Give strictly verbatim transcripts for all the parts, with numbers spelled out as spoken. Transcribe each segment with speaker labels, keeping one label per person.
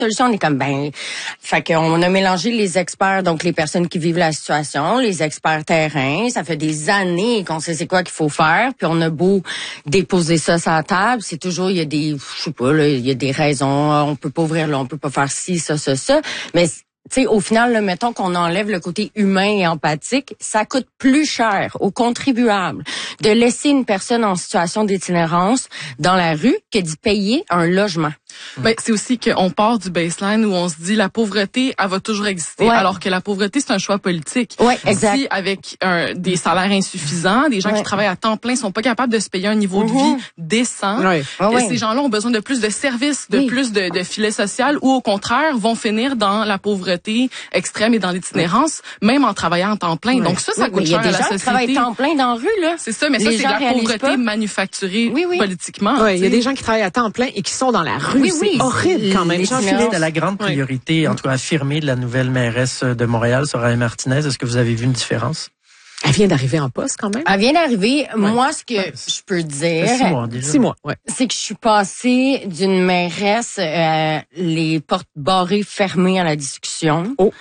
Speaker 1: solution. On est comme, ben, fait qu'on a mélangé les experts, donc les personnes qui vivent la situation, les experts terrain. Ça fait des années qu'on sait c'est quoi qu'il faut faire, puis on a beau déposer ça sur la table, c'est toujours, il y a des, je sais pas, là, il y a des raisons, on peut pas ouvrir là, on peut pas faire ci, ça, ça, ça, mais tu sais, au final, là, mettons qu'on enlève le côté humain et empathique, ça coûte plus cher aux contribuables de laisser une personne en situation d'itinérance dans la rue que d'y payer un logement.
Speaker 2: Ben, c'est aussi qu'on part du baseline où on se dit la pauvreté, elle va toujours exister,
Speaker 1: ouais.
Speaker 2: alors que la pauvreté, c'est un choix politique.
Speaker 1: Ouais, exact.
Speaker 2: Si avec un, des salaires insuffisants, des gens ouais. qui travaillent à temps plein sont pas capables de se payer un niveau mm-hmm. de vie décent,
Speaker 3: ouais.
Speaker 2: et
Speaker 1: ouais.
Speaker 2: ces gens-là ont besoin de plus de services, de
Speaker 1: oui.
Speaker 2: plus de, de filets social, ou au contraire vont finir dans la pauvreté extrême et dans l'itinérance, ouais. même en travaillant en temps plein. Ouais. Donc ça, ça
Speaker 1: oui,
Speaker 2: coûte cher à la société.
Speaker 1: Il y a des gens qui travaillent temps plein dans la rue, là.
Speaker 2: C'est ça, mais
Speaker 1: Les
Speaker 2: ça, c'est de la pauvreté pas. manufacturée
Speaker 1: oui, oui.
Speaker 2: politiquement.
Speaker 3: Oui, il y a des gens qui travaillent à temps plein et qui sont dans la rue.
Speaker 1: Oui, oui.
Speaker 3: C'est horrible quand même.
Speaker 4: C'était la grande priorité, oui. en tout cas affirmée, de la nouvelle mairesse de Montréal, Soraya Martinez. Est-ce que vous avez vu une différence?
Speaker 3: Elle vient d'arriver en poste quand même.
Speaker 1: Elle vient d'arriver.
Speaker 4: Ouais.
Speaker 1: Moi, ce que ouais. je peux dire,
Speaker 4: six mois, déjà.
Speaker 3: Six mois, ouais.
Speaker 1: c'est que je suis passée d'une mairesse euh, les portes barrées fermées à la discussion
Speaker 3: oh.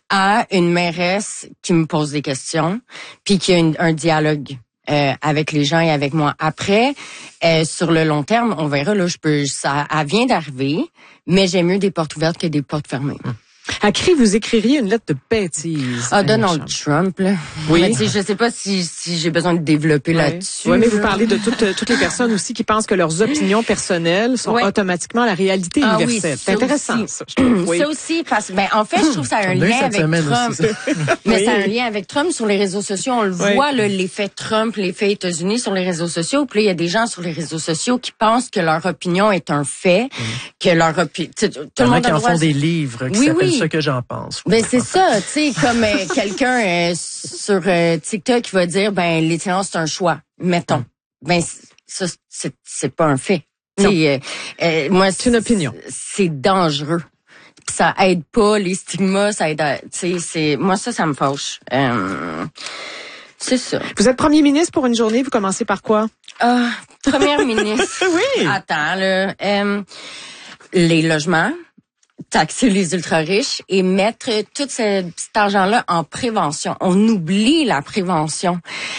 Speaker 1: à une mairesse qui me pose des questions, puis qui a une, un dialogue. Euh, avec les gens et avec moi. Après, euh, sur le long terme, on verra, là, je peux, ça, elle vient d'arriver, mais j'aime mieux des portes ouvertes que des portes fermées.
Speaker 3: Hum. À Cri, vous écririez une lettre de bêtise.
Speaker 1: Ah, Donald Trump, là.
Speaker 3: Oui.
Speaker 1: Mais, je sais pas si, si j'ai besoin de développer
Speaker 3: ouais.
Speaker 1: là-dessus.
Speaker 3: Oui, mais vous parlez de toutes, toutes les personnes aussi qui pensent que leurs opinions personnelles sont ouais. automatiquement la réalité
Speaker 1: ah,
Speaker 3: universelle.
Speaker 1: Oui,
Speaker 3: c'est intéressant,
Speaker 1: aussi.
Speaker 3: ça, je trouve. Oui.
Speaker 1: Ça aussi, parce que, ben, en fait, je trouve que ça a un lien avec Trump. mais oui. ça a un lien avec Trump sur les réseaux sociaux. On le oui. voit, là, l'effet Trump, l'effet États-Unis sur les réseaux sociaux. Puis là, il y a des gens sur les réseaux sociaux qui pensent que leur opinion est un fait, mmh. que leur opinion, tout
Speaker 4: le monde
Speaker 1: a
Speaker 4: qui en
Speaker 1: droit...
Speaker 4: font des livres qui
Speaker 1: oui,
Speaker 4: s'appellent
Speaker 1: oui.
Speaker 4: Ce que j'en pense.
Speaker 1: Ben c'est ça, tu sais, comme euh, quelqu'un euh, sur euh, TikTok qui va dire, ben l'itinérance c'est un choix, mettons. Mm. Ben ça c'est c'est pas un fait. Euh, euh, moi
Speaker 3: c'est une opinion.
Speaker 1: C'est dangereux. Ça aide pas les stigmas, ça aide. À, tu sais, c'est moi ça ça me fâche. Euh, c'est ça.
Speaker 3: Vous êtes premier ministre pour une journée, vous commencez par quoi?
Speaker 1: Ah, première ministre.
Speaker 3: oui.
Speaker 1: Attends là, euh, les logements. Taxer les ultra-riches et mettre tout ce, cet argent-là en prévention. On oublie la prévention.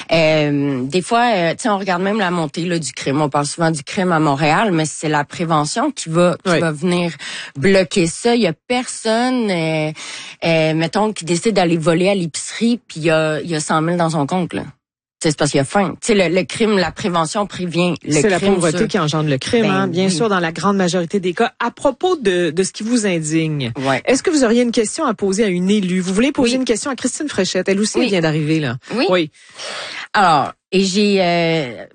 Speaker 1: Euh, des fois, euh, tu sais, on regarde même la montée là, du crime. On parle souvent du crime à Montréal, mais c'est la prévention qui va qui oui. va venir bloquer ça. Il y a personne, euh, euh, mettons, qui décide d'aller voler à l'épicerie puis il y a, il y a cent mille dans son compte, là. C'est parce qu'il y a faim. Tu sais, le, le crime, la prévention prévient le crime.
Speaker 3: C'est la pauvreté sur... qui engendre le crime,
Speaker 1: ben,
Speaker 3: hein, bien
Speaker 1: oui.
Speaker 3: sûr, dans la grande majorité des cas. À propos de, de ce qui vous indigne,
Speaker 1: ouais.
Speaker 3: est-ce que vous auriez une question à poser à une élue? Vous voulez poser
Speaker 1: oui.
Speaker 3: une question à Christine Fréchette? Elle aussi,
Speaker 1: oui.
Speaker 3: elle vient d'arriver, là.
Speaker 1: Oui.
Speaker 3: Oui.
Speaker 1: Alors, et j'ai... Euh,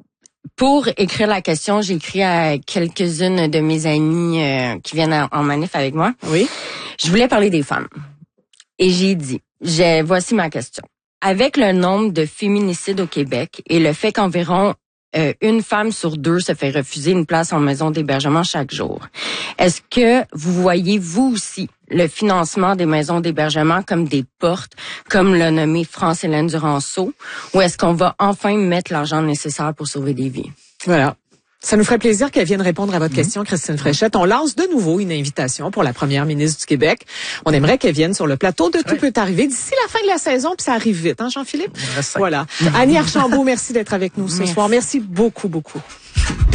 Speaker 1: pour écrire la question, j'ai écrit à quelques-unes de mes amies euh, qui viennent en, en manif avec moi.
Speaker 3: Oui.
Speaker 1: Je voulais parler des femmes. Et j'ai dit, j'ai, voici ma question. Avec le nombre de féminicides au Québec et le fait qu'environ euh, une femme sur deux se fait refuser une place en maison d'hébergement chaque jour, est-ce que vous voyez, vous aussi, le financement des maisons d'hébergement comme des portes, comme l'a nommé France-Hélène Duranceau, ou est-ce qu'on va enfin mettre l'argent nécessaire pour sauver des vies?
Speaker 3: Voilà. Ça nous ferait plaisir qu'elle vienne répondre à votre mmh. question, Christine Fréchette. On lance de nouveau une invitation pour la première ministre du Québec. On aimerait qu'elle vienne sur le plateau de Tout oui. peut arriver d'ici la fin de la saison, puis ça arrive vite, hein, Jean-Philippe? Voilà. Annie Archambault, merci d'être avec nous ce
Speaker 1: merci.
Speaker 3: soir. Merci beaucoup, beaucoup.